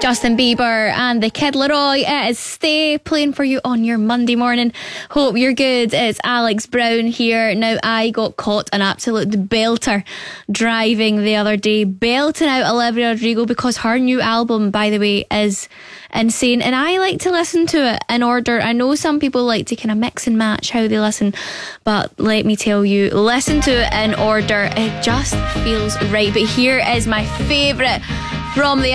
Justin Bieber and the Kid Laroi. It is Stay playing for you on your Monday morning. Hope you're good. It's Alex Brown here. Now, I got caught an absolute belter driving the other day, belting out Olivia Rodrigo because her new album, by the way, is insane, and I like to listen to it in order. I know some people like to kind of mix and match how they listen, but let me tell you, listen to it in order. It just feels right. But here is my favourite from the